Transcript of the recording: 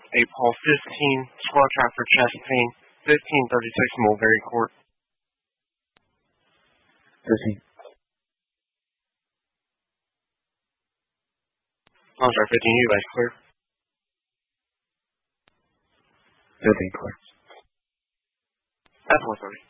Paul 15, squad trap for chest pain, 1536 Mulberry Court. 15. I'm sorry, 15, you guys clear? 15 clear. At 4:30.